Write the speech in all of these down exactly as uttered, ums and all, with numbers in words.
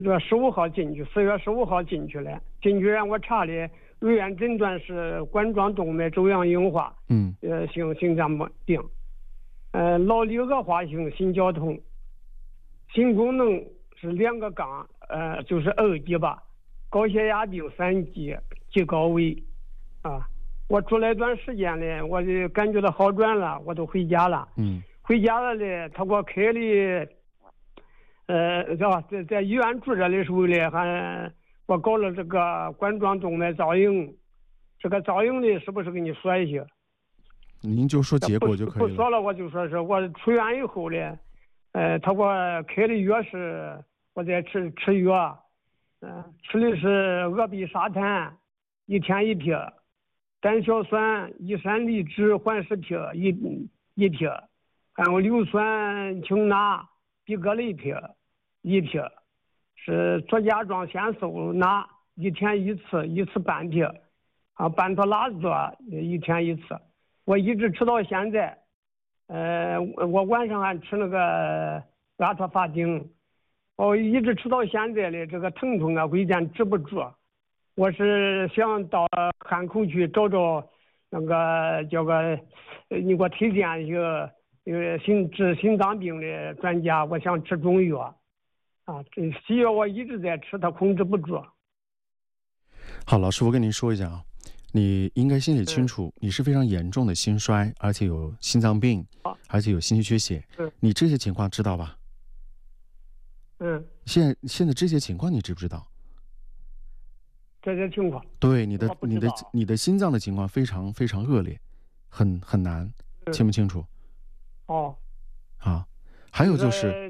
这十五号进去，四月十五号进去了。进去让我查的，医院诊断是冠状动脉粥样硬化， 嗯， 呃，性心脏病，呃，脑里恶化性心绞痛，心功能是两个杠，呃，就是二级吧，高血压病三级，极高危，啊，我住了一段时间呢，我就感觉到好转了，我都回家了， 嗯， 回家了呢，他给我开的。呃，是吧？在在医院住着的时候呢，还我搞了这个冠状动脉造影，这个造影的是不是给你说一下？ 您就说结果就可以了。 不说了，我就说是我出院以后呢，呃，他给我开的药是我在吃吃药，嗯、呃，吃的是阿比沙坦，一天一片，胆硝酸乙三离酯缓释片一一片，还有硫酸氢钠吡格雷片。一片是左甲状腺素钠一天一次，一次半片，啊，班托拉唑一天一次。我一直吃到现在，呃，我晚上还吃那个阿托法定，我一直吃到现在的这个疼痛啊，回见止不住。我是想到汉口去找找那个叫个，你给我推荐一个呃心治心脏病的专家，我想吃中药。啊，这西药我一直在吃，它控制不住。 好，老师，我跟您说一下啊，你应该心里清楚，嗯、你是非常严重的心衰，而且有心脏病，啊、而且有心肌缺血。嗯，你这些情况知道吧？ 嗯， 现在现在这些情况你知不知道？ 这些情况， 对你的你的你的心脏的情况非常非常恶劣，很很难，嗯、清不清楚？ 哦， 啊，还有就是。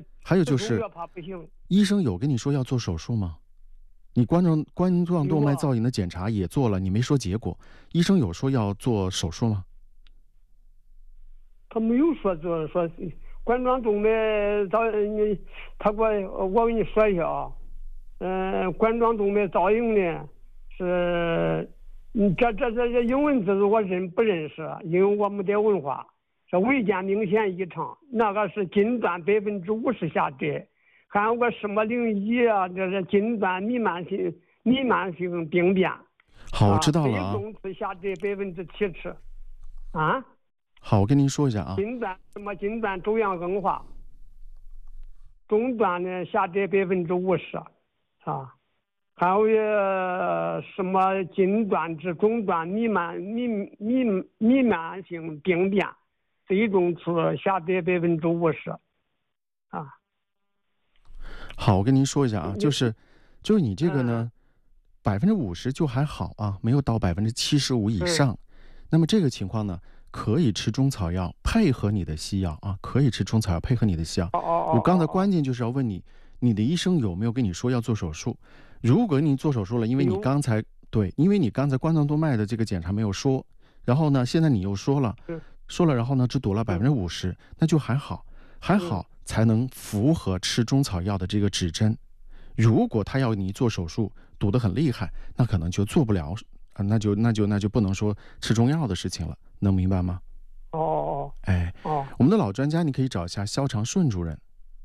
还有就是，医生有跟你说要做手术吗？你冠状冠状动脉造影的检查也做了，你没说结果，医生有说要做手术吗？ 他没有说做说冠状动脉造你，他给我我跟你说一下啊，嗯、呃，冠状动脉造影呢是，嗯，这这这这英文字我认不认识，因为我没得文化。这未见明显异常，那个是近端百分之五十下跌，还有个什么零一啊，这是近端弥漫性弥漫性病变。 好，我知道了啊。 中次下跌百分之七十，啊。 好，我跟您说一下啊。 近端什么近端粥样硬化，中端呢下跌百分之五十，啊，还有呃什么近端至中端弥漫弥弥弥漫性病变。最终处下跌百分之五十，啊。 好，我跟您说一下啊，就是就是你这个呢，百分之五十就还好啊，没有到百分之七十五以上。嗯、那么这个情况呢，可以吃中草药配合你的西药啊，可以吃中草药配合你的西药。 哦哦我刚才关键就是要问你，你的医生有没有跟你说要做手术？如果你做手术了，因为你刚才对，因为你刚才冠状动脉的这个检查没有说，然后呢，现在你又说了。 嗯说了，然后呢，只堵了百分之五十，那就还好，还好才能符合吃中草药的这个指针。如果他要你做手术，堵得很厉害，那可能就做不了啊，那就那就那就不能说吃中药的事情了，能明白吗？ 哦哦， 哎， 哦， 我们的老专家，你可以找一下肖长顺主任。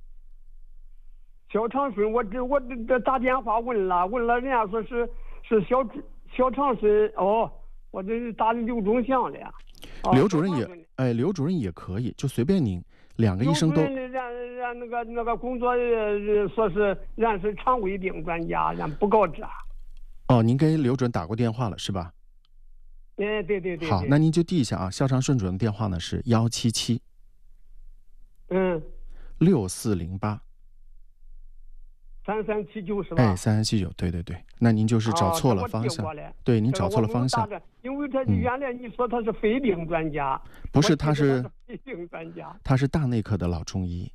肖长顺，我这我这这打电话问了，问了人家说是是肖肖长顺，哦，我这是打的刘忠祥的呀。 刘主任也，哎，刘主任也可以，就随便您，两个医生都。 刘主任让让那个那个工作说是人是肠胃病专家，人不告知啊。 哦，您给刘主任打过电话了是吧？ 哎，对对 对, 对。 好，那您就记一下啊，肖长顺主任的电话呢是幺七七， 嗯， 六四零八。 三三七九是吧？ 哎，三三七九，对对对，那您就是找错了方向。 哦、 对，您找错了方向。 因为他原来你说他是肺病专家， 嗯、不是，他是肺病专家， 他是大内科的老中医。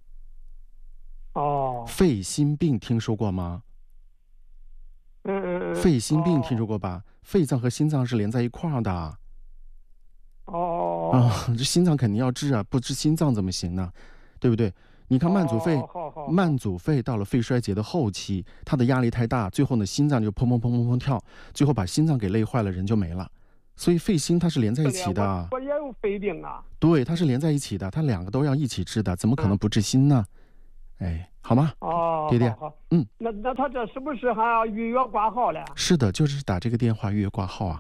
哦。 肺心病听说过吗？ 嗯嗯嗯。 肺心病听说过吧？哦、肺脏和心脏是连在一块儿的。 哦。 啊，这心脏肯定要治啊，不治心脏怎么行呢？对不对？你看慢阻肺， 哦、 慢阻肺到了肺衰竭的后期，它的压力太大，最后呢心脏就砰砰砰砰砰跳，最后把心脏给累坏了，人就没了。所以肺心它是连在一起的。 我, 我也有肺病啊。 对，它是连在一起的，它两个都要一起治的，怎么可能不治心呢？ 哎，好吗？ 哦， 爹爹， 好，好嗯， 那那他这是不是还要预约挂号了？ 是的，就是打这个电话预约挂号啊。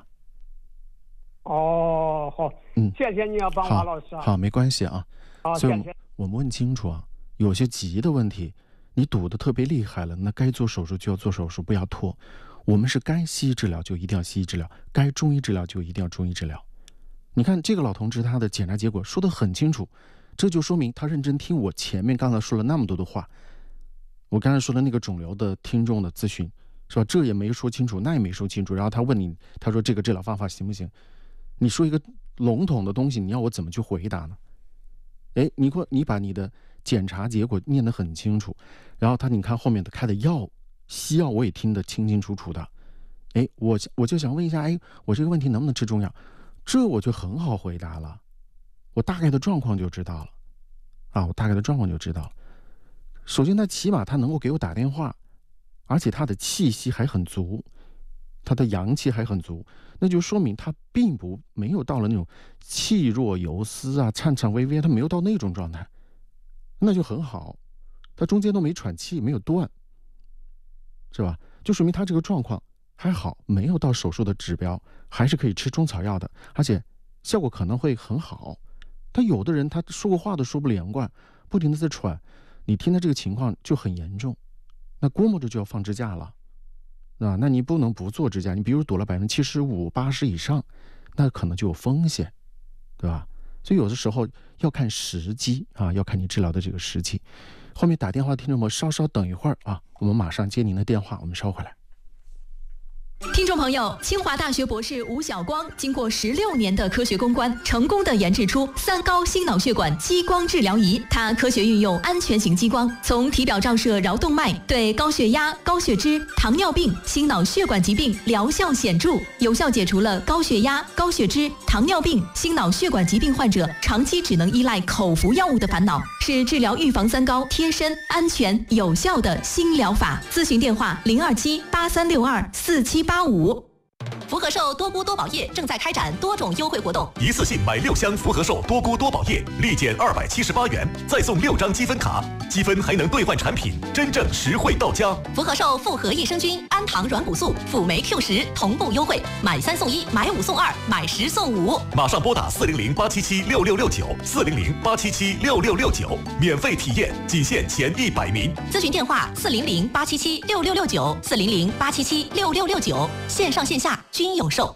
哦，好， 嗯， 谢谢你啊，邦华好， 老师啊。 好，没关系啊。 好， 所以我们谢谢。 我们问清楚啊，有些急的问题，你堵得特别厉害了，那该做手术就要做手术，不要拖。我们是该西医治疗就一定要西医治疗，该中医治疗就一定要中医治疗。你看这个老同志他的检查结果说得很清楚，这就说明他认真听我前面刚才说了那么多的话。我刚才说的那个肿瘤的听众的咨询，是吧？这也没说清楚，那也没说清楚。然后他问你，他说这个治疗方法行不行？你说一个笼统的东西，你要我怎么去回答呢？哎，你给我，你把你的检查结果念得很清楚，然后他你看后面的开的药，西药我也听得清清楚楚的。哎，我我就想问一下，哎，我这个问题能不能吃中药？这我就很好回答了，我大概的状况就知道了，啊，我大概的状况就知道了。首先，他起码他能够给我打电话，而且他的气息还很足，他的阳气还很足，那就说明他并不没有到了那种气若游丝啊、颤颤巍巍，他没有到那种状态，那就很好。他中间都没喘气，没有断，是吧？就说明他这个状况还好，没有到手术的指标，还是可以吃中草药的，而且效果可能会很好。他有的人他说过话都说不连贯，不停的在喘。你听的这个情况就很严重，那估摸着就要放支架了，啊，那你不能不做支架。你比如堵了百分之七十五、八十以上，那可能就有风险，对吧？所以有的时候要看时机啊，要看你治疗的这个时机。后面打电话的听众们稍稍等一会儿啊，我们马上接您的电话，我们稍回来。 听众朋友，清华大学博士吴晓光经过十六年的科学攻关，成功的研制出三高心脑血管激光治疗仪。它科学运用安全型激光，从体表照射桡动脉，对高血压、高血脂、糖尿病、心脑血管疾病疗效显著，有效解除了高血压、高血脂、糖尿病、心脑血管疾病患者长期只能依赖口服药物的烦恼，是治疗预防三高贴身、安全、有效的新疗法。咨询电话：零二七八三六二四七八五。福和寿多菇多宝液正在开展多种优惠活动， 一次性买六箱福和寿多菇多宝液，立减二百七十八元，再送六张积分卡，积分还能兑换产品，真正实惠到家。 福和寿复合益生菌、安糖软骨素、辅酶 Q 十同步优惠，买三送一，买五送二，买十送五。 马上拨打四零零八七七六六六九，四零零八七七六六六九，免费体验，仅限前一百名。 咨询电话：四零零八七七六六六九，四零零八七七六六六九，线上线下均有售。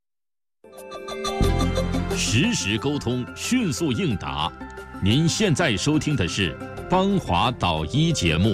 实时沟通，迅速应答。您现在收听的是邦华导医节目。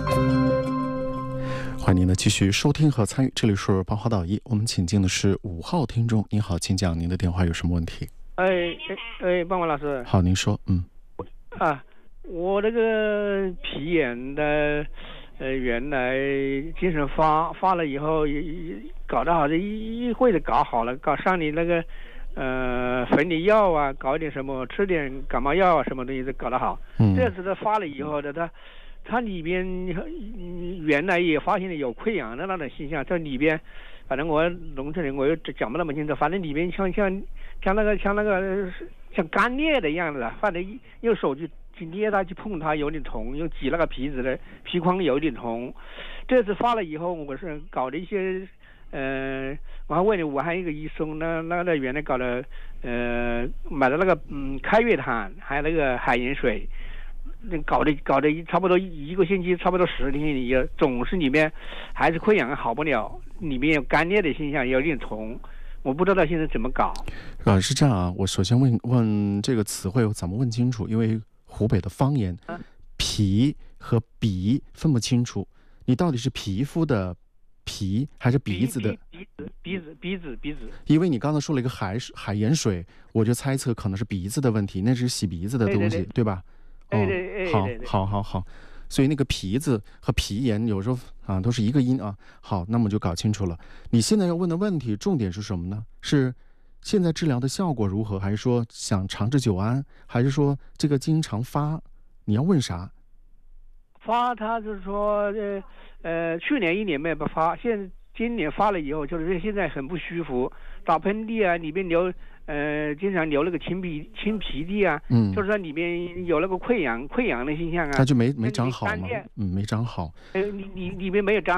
欢迎您的继续收听和参与，这里是邦华导医。我们请进的是五号听众，您好，请讲您的电话有什么问题？ 哎哎，邦华老师。 好，您说。嗯。 啊，我这个皮炎的。呃，原来精神发发了以后，搞得好像一一会子搞好了，搞上你那个呃粉里药啊，搞点什么，吃点感冒药啊，什么东西都搞得好。嗯。这次他发了以后的，他他里边原来也发现了有溃疡的那种现象，在里边，反正我农村人我又讲不那么清楚，反正里边像像像那个像那个像干裂的样子，反正用手去。去捏它，去碰它有点痛，用挤那个皮子的皮框有点痛。这次发了以后，我是搞了一些，呃，我还问了武汉一个医生，那那那原来搞了，呃，买了那个嗯开月炭，还有那个海盐水，那搞的搞的差不多一个星期，差不多十天里，总是里面还是溃疡好不了，里面有干裂的现象，有点痛。我不知道现在怎么搞。 呃，是这样啊，我首先问问这个词汇我怎么问清楚，因为。湖北的方言，皮和鼻分不清楚，你到底是皮肤的皮还是鼻子的鼻子鼻子鼻子鼻子？ 因为你刚才说了一个海海盐水，我就猜测可能是鼻子的问题，那是洗鼻子的东西， 对, 对, 对, 对吧？ 哦，对好，好，好，好。所以那个皮子和皮炎有时候啊都是一个音啊。好，那么就搞清楚了。你现在要问的问题重点是什么呢？是现在治疗的效果如何，还是说想长治久安，还是说这个经常发？你要问啥？ 发他就是说，呃呃，去年一年没不发，现今年发了以后，就是现在很不舒服，打喷嚏啊，里面流呃经常流那个清鼻清鼻涕啊， 嗯， 就是说里面有那个溃疡溃疡的现象啊， 它就没没长好吗？嗯，没长好。 呃，里里里面没有长